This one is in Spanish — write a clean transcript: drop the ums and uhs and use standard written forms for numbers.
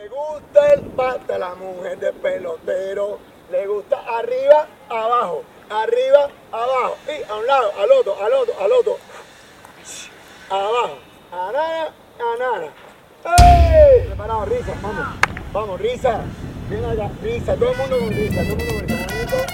Le gusta el pata a la mujer de pelotero. Le gusta arriba, abajo, arriba, abajo. Y a un lado, al otro, al otro, al otro. Abajo. Anana, anana. ¡Ey! Preparado, risa, vamos. Vamos, risa. Ven acá, risa. Todo el mundo con risa, todo el mundo con risa. Bonito.